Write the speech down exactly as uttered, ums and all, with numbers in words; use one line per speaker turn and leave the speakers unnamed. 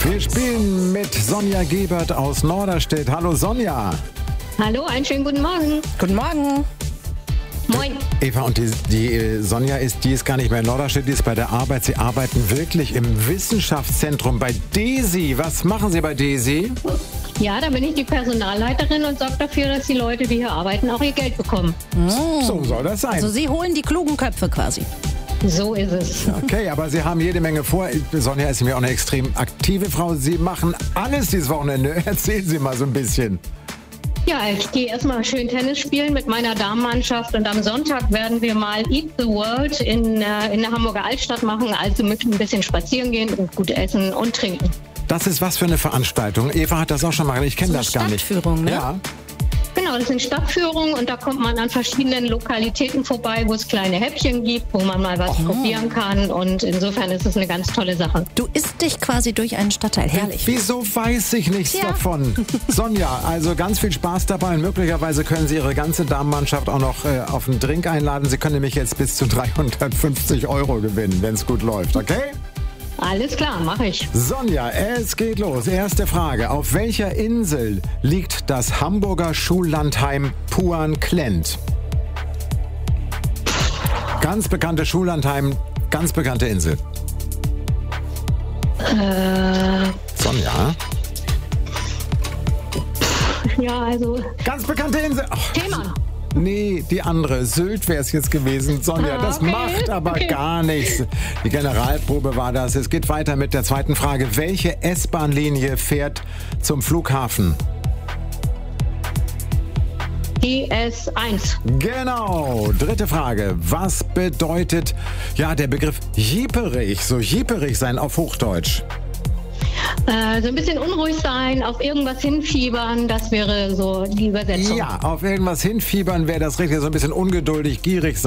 Wir spielen mit Sonja Gebert aus Norderstedt. Hallo Sonja.
Hallo, einen schönen guten Morgen.
Guten Morgen.
Moin.
Eva, und die, die Sonja ist, die ist gar nicht mehr in Norderstedt, die ist bei der Arbeit. Sie arbeiten wirklich im Wissenschaftszentrum bei DESI. Was machen Sie bei DESI?
Ja, da bin ich die Personalleiterin und sorge dafür, dass die Leute, die hier arbeiten, auch ihr Geld bekommen.
Mm.
So soll das sein.
Also Sie holen die klugen Köpfe quasi.
So ist es.
Okay, aber Sie haben jede Menge vor. Sonja ist mir auch eine extrem aktive Frau. Sie machen alles dieses Wochenende. Erzählen Sie mal so ein bisschen.
Ja, ich gehe erstmal schön Tennis spielen mit meiner Damenmannschaft und am Sonntag werden wir mal Eat the World in, äh, in der Hamburger Altstadt machen. Also möchten ein bisschen spazieren gehen und gut essen und trinken.
Das ist was für eine Veranstaltung. Eva hat das auch schon mal gemacht. Ich kenne
So
das gar nicht.
Stadtführung, ne?
Ja.
Genau, das sind Stadtführungen und da kommt man an verschiedenen Lokalitäten vorbei, wo es kleine Häppchen gibt, wo man mal was
Oh.
probieren kann und insofern ist es eine ganz tolle Sache.
Du isst dich quasi durch einen Stadtteil. Herrlich.
Wieso weiß ich nichts
Tja.
davon? Sonja, also ganz viel Spaß dabei und möglicherweise können Sie Ihre ganze Damenmannschaft auch noch äh, auf einen Drink einladen. Sie können nämlich jetzt bis zu dreihundertfünfzig Euro gewinnen, wenn es gut läuft, okay?
Alles klar, mache ich.
Sonja, es geht los. Erste Frage. Auf welcher Insel liegt das Hamburger Schullandheim Puan-Klent? Ganz bekannte Schullandheim, ganz bekannte Insel.
Äh,
Sonja?
ja, also
Ganz bekannte Insel. Ach,
Thema.
nee, die andere. Sylt wäre es jetzt gewesen. Sonja,
Ah,
das
okay,
macht aber
okay.
gar nichts. Die Generalprobe war das. Es geht weiter mit der zweiten Frage. Welche S-Bahn-Linie fährt zum Flughafen?
Die S eins.
Genau. Dritte Frage. Was bedeutet ja der Begriff jieperig, so jieperig sein auf Hochdeutsch?
Äh, so ein bisschen unruhig sein, auf irgendwas hinfiebern, das wäre so die Übersetzung.
Ja, auf irgendwas hinfiebern wäre das richtig, so ein bisschen ungeduldig, gierig sein.